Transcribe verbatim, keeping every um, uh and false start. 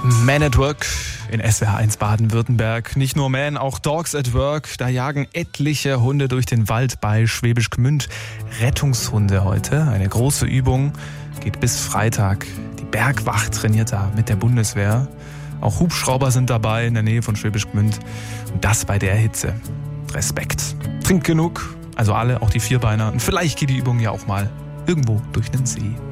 Man at Work in S W R eins Baden-Württemberg. Nicht nur Man, auch Dogs at Work. Da jagen etliche Hunde durch den Wald bei Schwäbisch Gmünd. Rettungshunde heute. Eine große Übung. Geht bis Freitag. Die Bergwacht trainiert da mit der Bundeswehr. Auch Hubschrauber sind dabei in der Nähe von Schwäbisch Gmünd. Und das bei der Hitze. Respekt. Trinkt genug. Also alle, auch die Vierbeiner. Und vielleicht geht die Übung ja auch mal irgendwo durch den See.